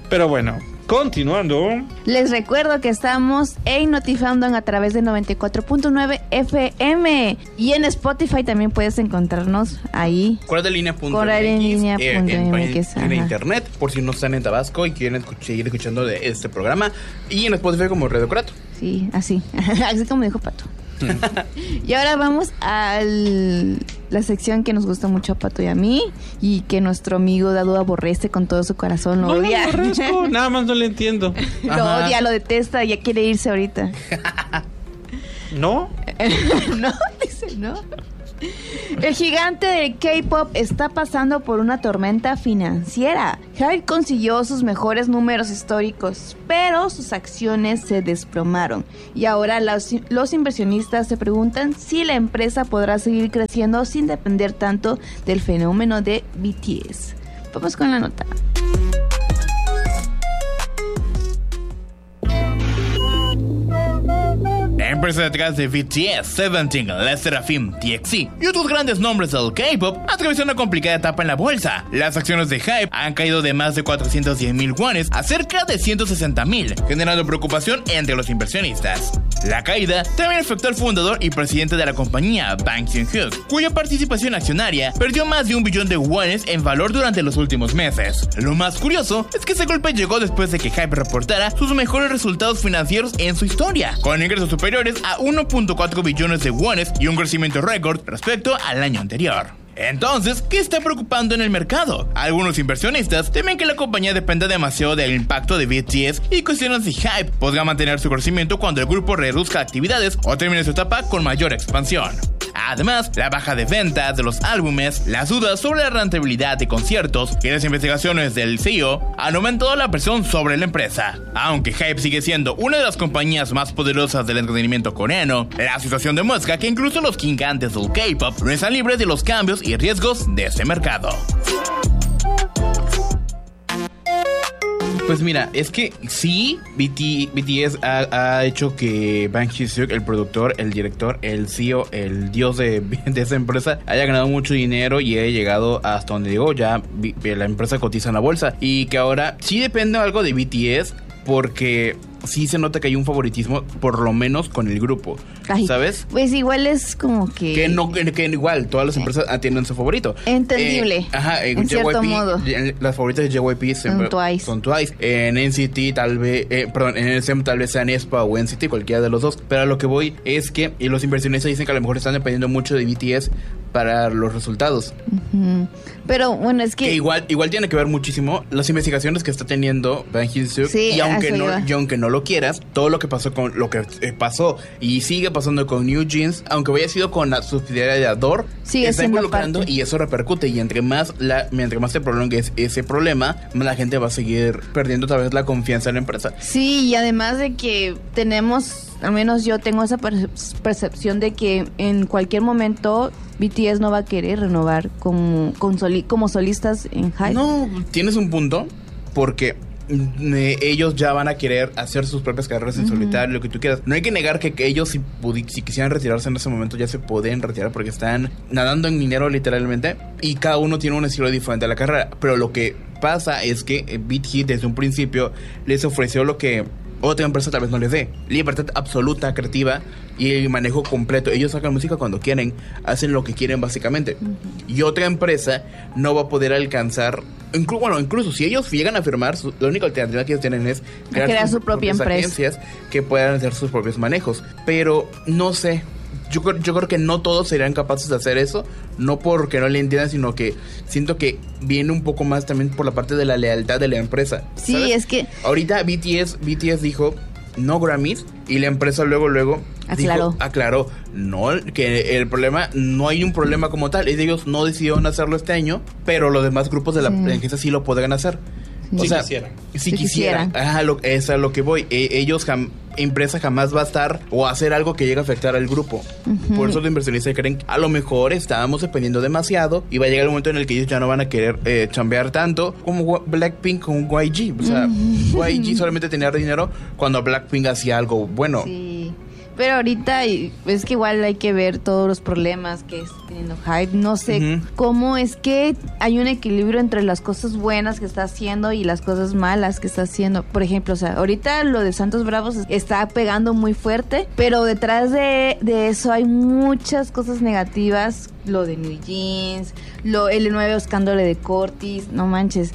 Pero bueno, continuando. Les recuerdo que estamos en Notifandom a través de noventa y cuatro punto nueve F M y en Spotify también puedes encontrarnos ahí. Coraldelínea punto Coral en línea eh, punto en, M X, en ajá. internet, por si no están en Tabasco y quieren escuch- seguir escuchando de este programa. Y en Spotify como Radio Corato. Sí, así, así como dijo Pato. Y ahora vamos a la sección que nos gusta mucho a Pato y a mí y que nuestro amigo Dado aborrece con todo su corazón, lo No lo odia. aborrezco, nada más no le entiendo. Lo Ajá. odia, lo detesta, ya quiere irse ahorita. ¿No? No, dice no. El gigante del K-pop está pasando por una tormenta financiera. Hybe consiguió sus mejores números históricos, pero sus acciones se desplomaron. Y ahora los, los inversionistas se preguntan si la empresa podrá seguir creciendo sin depender tanto del fenómeno de B T S. Vamos con la nota. La empresa detrás de B T S, Seventeen, Le Sserafim, T X T y otros grandes nombres del K-pop atravesó una complicada etapa en la bolsa. Las acciones de Hybe han caído de más de cuatrocientos diez mil wones a cerca de ciento sesenta mil, generando preocupación entre los inversionistas. La caída también afectó al fundador y presidente de la compañía, Bang Joon-hyuk, cuya participación accionaria perdió más de un billón de wones en valor durante los últimos meses. Lo más curioso es que ese golpe llegó después de que Hybe reportara sus mejores resultados financieros en su historia, con ingresos superiores a uno punto cuatro billones de wones y un crecimiento récord respecto al año anterior. Entonces, ¿qué está preocupando en el mercado? Algunos inversionistas temen que la compañía dependa demasiado del impacto de B T S y cuestionan si Hybe podrá mantener su crecimiento cuando el grupo reduzca actividades o termine su etapa con mayor expansión. Además, la baja de ventas de los álbumes, las dudas sobre la rentabilidad de conciertos y las investigaciones del C E O han aumentado la presión sobre la empresa. Aunque Hybe sigue siendo una de las compañías más poderosas del entretenimiento coreano, la situación demuestra que incluso los gigantes del K-pop no están libres de los cambios y riesgos de este mercado. Pues mira, es que sí, B T, B T S ha, ha hecho que Bang Joon-hyuk, el productor, el director, el C E O, el dios de, de esa empresa, haya ganado mucho dinero y haya llegado hasta donde llegó. Ya la empresa cotiza en la bolsa. Y que ahora sí depende algo de B T S porque sí se nota que hay un favoritismo, por lo menos con el grupo. Ay, ¿sabes? Pues igual es como que... Que no, que, que igual, todas las empresas tienen su favorito. Entendible. Eh, ajá, en cierto modo. Las favoritas de J Y P Son Twice. Son Twice. En N C T tal vez, eh, perdón, en N S M tal vez sean Aespa o N C T, cualquiera de los dos. Pero a lo que voy es que y los inversionistas dicen que a lo mejor están dependiendo mucho de B T S para los resultados. Uh-huh. Pero bueno, es que... Que igual, igual tiene que ver muchísimo las investigaciones que está teniendo Bang Joon-hyuk. Sí, y aunque eso no, iba. y aunque no lo quieras, todo lo que pasó con lo que eh, pasó y sigue pasando con New Jeans, aunque haya sido con la subsidiaria de Adore, Sigue está siendo involucrando parte. y eso repercute. Y entre más la, mientras más se prolongue es- ese problema, más la gente va a seguir perdiendo otra vez la confianza en la empresa. Sí, y además de que tenemos, al menos yo tengo esa percep- percepción de que en cualquier momento B T S no va a querer renovar como, con soli- como solistas en Hybe. No, tienes un punto, porque mm, eh, ellos ya van a querer hacer sus propias carreras en solitario, lo que tú quieras. No hay que negar que, que ellos si, pudi- si quisieran retirarse en ese momento ya se pueden retirar porque están nadando en dinero literalmente y cada uno tiene un estilo diferente a la carrera. Pero lo que pasa es que eh, Beat Hit desde un principio les ofreció lo que otra empresa tal vez no les dé: libertad absoluta, creativa y el manejo completo. Ellos sacan música cuando quieren, hacen lo que quieren básicamente. Y otra empresa no va a poder alcanzar, inclu- bueno, incluso si ellos llegan a firmar, su- la única alternativa que ellos tienen es Crear sus su propia propias empresa. agencias que puedan hacer sus propios manejos. Pero no sé, yo, creo- yo creo que no todos serían capaces de hacer eso, no porque no le entiendan, sino que siento que viene un poco más también por la parte de la lealtad de la empresa. Sí, ¿sabes? es que... Ahorita B T S, B T S dijo no Grammys y la empresa luego luego Aclaró. dijo, aclaró no, que el problema no hay un problema como tal, ellos no decidieron hacerlo este año, pero los demás grupos de la Sí. empresa sí lo podrán hacer. O Si sea, quisieran. si Si quisieran, quisieran. ajá, lo, es a lo que voy. Eh, ellos jam, empresa jamás va a estar o hacer algo que llegue a afectar al grupo. Ujú. Por eso los inversionistas creen que a lo mejor estábamos dependiendo demasiado y va a llegar el momento en el que ellos ya no van a querer eh, chambear tanto como Wa- Blackpink con Y G. O sea, Y G solamente tenía dinero cuando Blackpink hacía algo bueno. Sí. Pero ahorita y- es que igual hay que ver todos los problemas que está teniendo Hype. No sé Ujú. cómo es que hay un equilibrio entre las cosas buenas que está haciendo y las cosas malas que está haciendo. Por ejemplo, o sea, ahorita lo de Santos Bravos está pegando muy fuerte, pero detrás de, de eso hay muchas cosas negativas. Lo de New Jeans, lo, el nuevo escándalo de Cortis, no manches.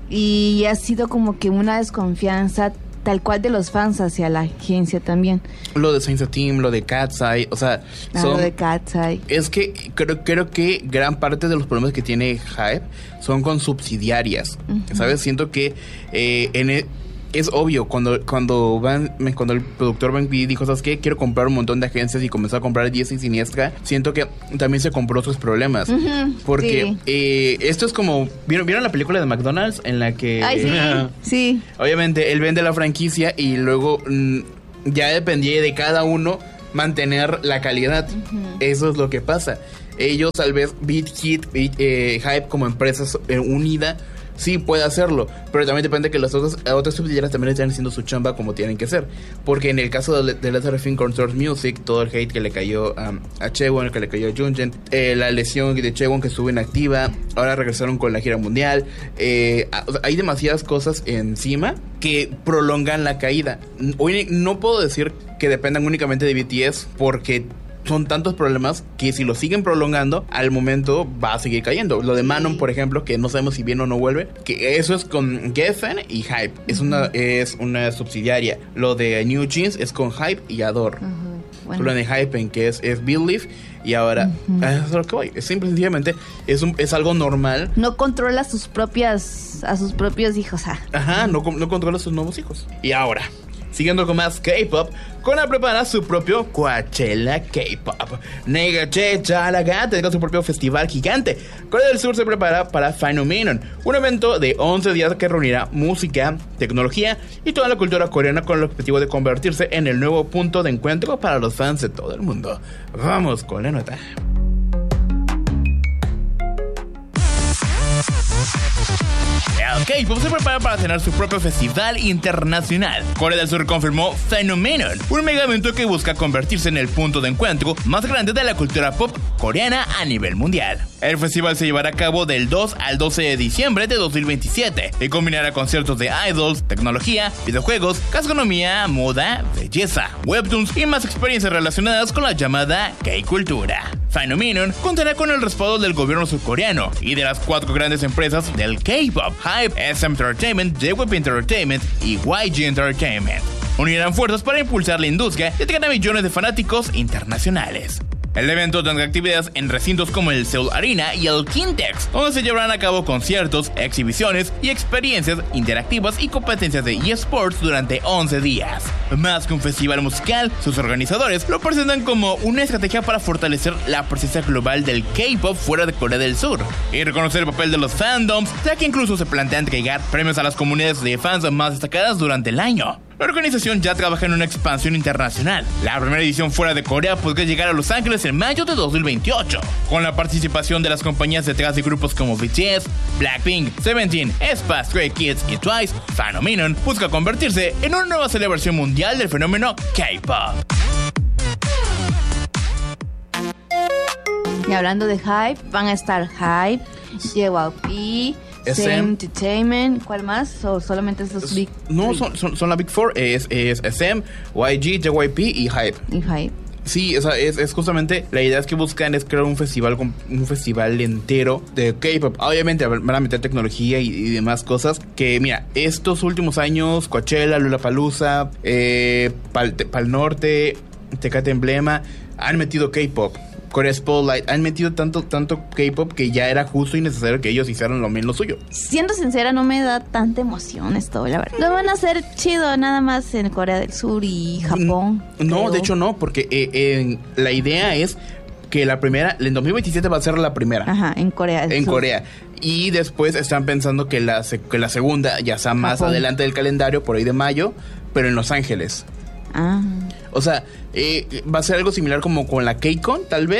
Y ha sido como que una desconfianza tal cual de los fans hacia la agencia también. Lo de Saints Team, lo de Cat's Eye, o sea, Ah, son... lo de Cat's Eye. Es que creo, creo que gran parte de los problemas que tiene Hype son con subsidiarias, Ujú. ¿sabes? Siento que eh, en e- es obvio, cuando cuando van me- cuando el productor Van P dijo, ¿sabes qué? Quiero comprar un montón de agencias y comenzó a comprar diez y siniestra, siento que también se compró otros problemas. Ujú, Porque sí. eh, esto es como... ¿vieron, ¿Vieron la película de McDonald's? En la que... Ay, sí, sí. Obviamente, él vende la franquicia y luego mm, ya dependía de cada uno mantener la calidad. Eso es lo que pasa. Ellos, tal vez, Beat Hit, Beat, eh, Hype como empresa eh, unida, sí puede hacerlo, pero también depende que las otras, otras subsidiarias también estén haciendo su chamba como tienen que ser. Porque en el caso de, de Let's Fin Concert Music, todo el hate que le cayó um, a Chaewon, que le cayó a Jungin, eh, la lesión de Chaewon que estuvo inactiva, ahora regresaron con la gira mundial, eh, o sea, hay demasiadas cosas encima que prolongan la caída. Hoy no puedo decir que dependan únicamente de B T S porque son tantos problemas que si lo siguen prolongando, al momento va a seguir cayendo. Lo de Manon, por ejemplo, que no sabemos si viene o no vuelve, que eso es con Geffen y Hype. Es una, es una subsidiaria. Lo de New Jeans es con Hype y Adore. Ajá, bueno. Lo de Hype, que es, es Believe, y ahora, Ujú. eso es lo que voy. Es simple y sencillamente, es, un, es algo normal. No controla sus propias a sus propios hijos. Ah. Ajá, no, no controla a sus nuevos hijos. Y ahora, siguiendo con más K-pop, Kona prepara su propio Coachella K-pop. Negache Chalaga tendrá su propio festival gigante. Corea del Sur se prepara para Phenomenon, un evento de once días que reunirá música, tecnología y toda la cultura coreana con el objetivo de convertirse en el nuevo punto de encuentro para los fans de todo el mundo. Vamos con la nota. El K-pop se prepara para tener su propio festival internacional. Corea del Sur confirmó Phenomenon, un mega evento que busca convertirse en el punto de encuentro más grande de la cultura pop coreana a nivel mundial. El festival se llevará a cabo del dos al doce de diciembre de dos mil veintisiete y combinará conciertos de idols, tecnología, videojuegos, gastronomía, moda, belleza, webtoons y más experiencias relacionadas con la llamada K-cultura. Phenomenon contará con el respaldo del gobierno surcoreano y de las cuatro grandes empresas del K-pop: Hype, S M Entertainment, J Y P Entertainment y Y G Entertainment. Unirán fuerzas para impulsar la industria y atraer a millones de fanáticos internacionales. El evento tendrá actividades en recintos como el Seoul Arena y el Kintex, donde se llevarán a cabo conciertos, exhibiciones y experiencias interactivas y competencias de eSports durante once días. Más que un festival musical, sus organizadores lo presentan como una estrategia para fortalecer la presencia global del K-pop fuera de Corea del Sur y reconocer el papel de los fandoms, ya que incluso se plantea entregar premios a las comunidades de fans más destacadas durante el año. La organización ya trabaja en una expansión internacional. La primera edición fuera de Corea podría llegar a Los Ángeles en mayo de dos mil veintiocho, con la participación de las compañías detrás de grupos como B T S, Blackpink, Seventeen, aespa, Stray Kids y Twice. Phenomenon busca convertirse en una nueva celebración mundial del fenómeno K-pop. Y hablando de Hype, van a estar Hype, J Y P, S S M M Entertainment, ¿cuál más? ¿O solamente esos big? No, big- son, son, son la Big Four. Es, es S M, Y G, J Y P y Hype. y Hype. Sí, o sea, es, es justamente la idea es que buscan es crear un festival con- un festival entero de K-pop. Obviamente van a meter tecnología y, y demás cosas. Que mira, estos últimos años, Coachella, Lollapalooza, eh, Pal, Pal Norte, Tecate Emblema, han metido K-pop. Korea Spotlight, han metido tanto, tanto K-pop que ya era justo y necesario que ellos hicieran lo mismo suyo. Siendo sincera, no me da tanta emoción esto, la verdad. Lo van a hacer chido nada más en Corea del Sur y Japón. No, creo. de hecho no, porque eh, eh, la idea es que la primera, en dos mil veintisiete va a ser la primera. Ajá, en Corea del En Sur. Corea. Y después están pensando que la, se- que la segunda ya sea más Japón. adelante del calendario, por ahí de mayo, pero en Los Ángeles. Ah. O sea, eh, va a ser algo similar como con la K-Con, tal vez.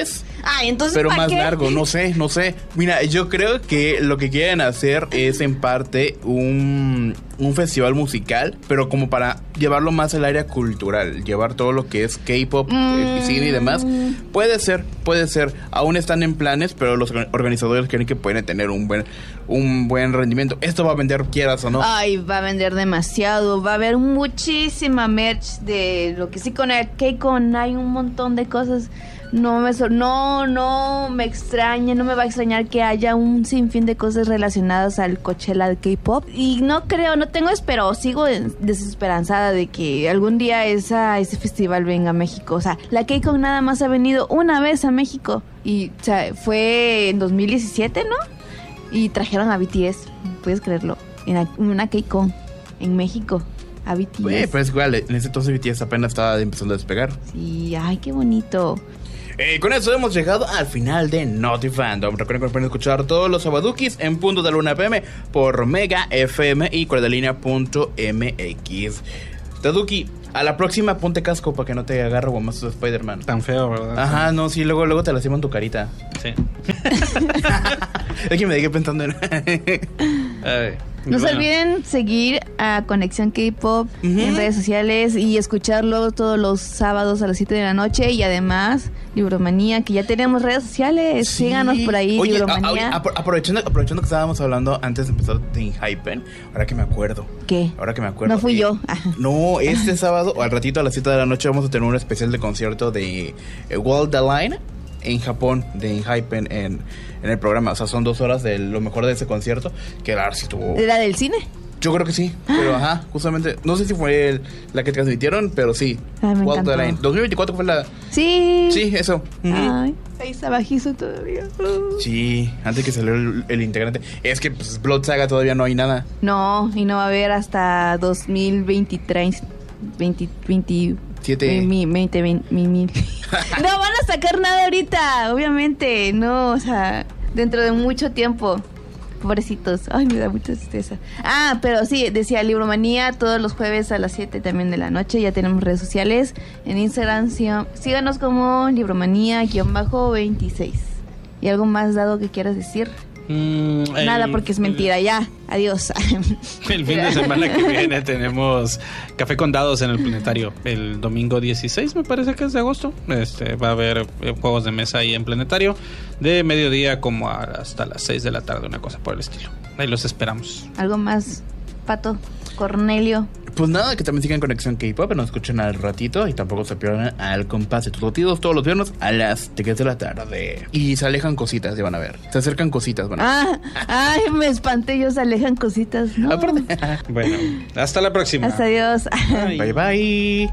Ay, entonces pero ¿para más qué? largo, no sé, no sé. Mira, yo creo que lo que quieren hacer es en parte un, un festival musical, pero como para llevarlo más al área cultural, llevar todo lo que es K-pop, Mm. eh, cine y demás. Puede ser, puede ser. Aún están en planes, pero los organizadores creen que pueden tener un buen, un buen rendimiento. Esto va a vender, quieras o no. Ay, va a vender demasiado. Va a haber muchísima merch de lo que sí con el K-Con hay un montón de cosas. No me sor- no no me extraña, no me va a extrañar que haya un sinfín de cosas relacionadas al Coachella de K-pop. Y no creo, no tengo espero, sigo desesperanzada de que algún día esa ese festival venga a México. O sea, la K-Con nada más ha venido una vez a México y o sea, fue en dos mil diecisiete, ¿no? Y trajeron a B T S, puedes creerlo, en la- una K-Con en México. A B T S. Oye, pues igual, en ese entonces B T S apenas estaba empezando a despegar. Sí, ay, qué bonito. Eh, con eso hemos llegado al final de Naughty Fandom. Recuerden que nos pueden escuchar todos los sabadukis en punto de la una pm por Mega F M y cordelinea punto m x. Taduki, a la próxima ponte casco para que no te agarre guamazo de Spider-Man. Tan feo, ¿verdad? Ajá, no, sí, luego, luego te lastiman tu carita. Sí. Es que me dejé pensando en... Ay, No se bueno. olviden seguir a Conexión K-Pop Ujú. en redes sociales y escucharlo todos los sábados a las siete de la noche. Y además, Libromanía, que ya tenemos redes sociales. Sí. Síganos por ahí, Oye, Libromanía. a- a- apro- aprovechando, aprovechando que estábamos hablando antes de empezar de Hypen, ahora que me acuerdo. ¿Qué? Ahora que me acuerdo. No fui eh, yo. No, este sábado o al ratito a las siete de la noche vamos a tener un especial de concierto de eh, World the Line en Japón, de Hypen en, en el programa. O sea, son dos horas de lo mejor de ese concierto. Que la verdad sí estuvo. ¿De la del cine? Yo creo que sí, pero ajá, justamente, no sé si fue el- la que transmitieron, pero sí. Ay, me World the encantó. Line. dos mil veinticuatro fue la. Sí. Sí, eso. Ujú. Ay, ahí está bajizo todavía. Sí, antes que salió el, el integrante. Es que pues Blood Saga todavía no hay nada. No, y no va a haber hasta dos mil veintitrés. veinte, veinte, Siete. mi- veinte, veinte, mi- mi- No van a sacar nada ahorita, obviamente. No, o sea, dentro de mucho tiempo. Pobrecitos. Ay, me da mucha tristeza. Ah, pero sí, decía Libromanía todos los jueves a las siete también de la noche. Ya tenemos redes sociales. En Instagram, sí- síganos como Libromanía-veintiséis. ¿Y algo más dado que quieras decir? Mm, el- Nada, porque es mentira. Ya, adiós. El fin de semana que viene tenemos Café con Dados en el Planetario. El domingo dieciséis, me parece que es de agosto. Este, va a haber eh, juegos de mesa ahí en Planetario. De mediodía como a- hasta las seis de la tarde, una cosa por el estilo. Ahí los esperamos. Algo más, Pato, Cornelio. Pues nada, que también sigan Conexión K-Pop, nos escuchen al ratito y tampoco se pierdan al compás de tus latidos todos los viernes a las tres de la tarde. Y se alejan cositas, ya van a ver. Se acercan cositas, van a ver. Ah, ay, me espanté, ellos alejan cositas. No. Aparte. Bueno, hasta la próxima. Hasta adiós. Bye bye.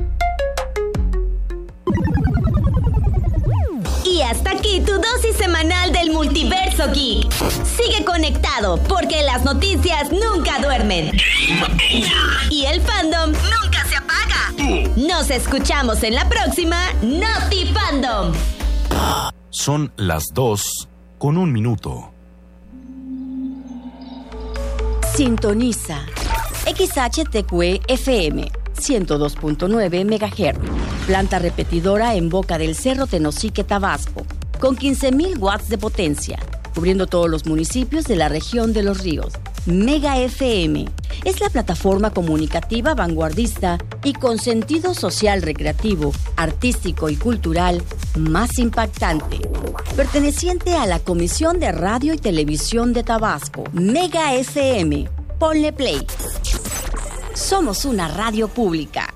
Y hasta aquí tu dosis semanal del multiverso geek. Sigue conectado porque las noticias nunca duermen. Y el fandom nunca se apaga. Nos escuchamos en la próxima Naughty Fandom. Son las dos con un minuto. Sintoniza X H T Q E F M ciento dos punto nueve megahertz, planta repetidora en Boca del Cerro Tenosique, Tabasco, con quince mil watts de potencia, cubriendo todos los municipios de la región de Los Ríos. Mega F M es la plataforma comunicativa vanguardista y con sentido social recreativo, artístico y cultural más impactante, perteneciente a la Comisión de Radio y Televisión de Tabasco. Mega F M, ponle play. Somos una radio pública.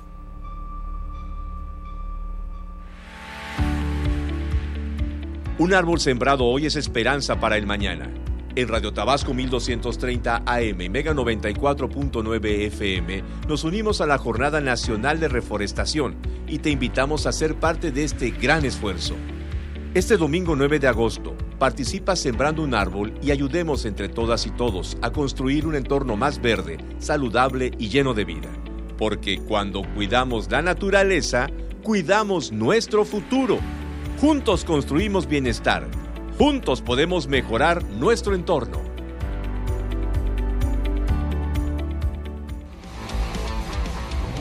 Un árbol sembrado hoy es esperanza para el mañana. En Radio Tabasco mil doscientos treinta A M y Mega noventa y cuatro punto nueve F M nos unimos a la Jornada Nacional de Reforestación y te invitamos a ser parte de este gran esfuerzo. Este domingo nueve de agosto, participa sembrando un árbol y ayudemos entre todas y todos a construir un entorno más verde, saludable y lleno de vida. Porque cuando cuidamos la naturaleza, cuidamos nuestro futuro. Juntos construimos bienestar. Juntos podemos mejorar nuestro entorno.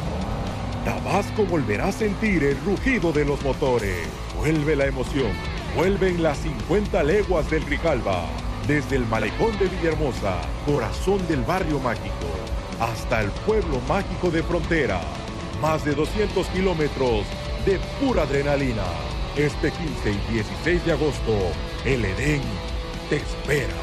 Tabasco volverá a sentir el rugido de los motores. Vuelve la emoción, Vuelven las cincuenta leguas del Grijalva, desde el malecón de Villahermosa, corazón del barrio mágico, hasta el pueblo mágico de Frontera. Más de doscientos kilómetros de pura adrenalina. Este quince y dieciséis de agosto, el Edén te espera.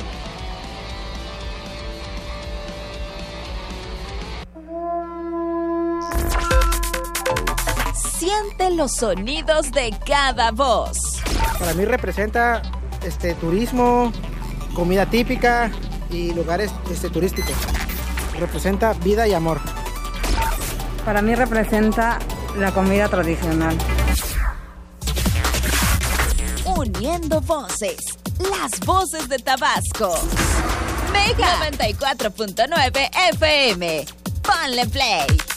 Siente los sonidos de cada voz. Para mí representa este turismo, comida típica y lugares este, turísticos. Representa vida y amor. Para mí representa la comida tradicional. Uniendo voces, las voces de Tabasco. Mega noventa y cuatro punto nueve F M. Ponle play.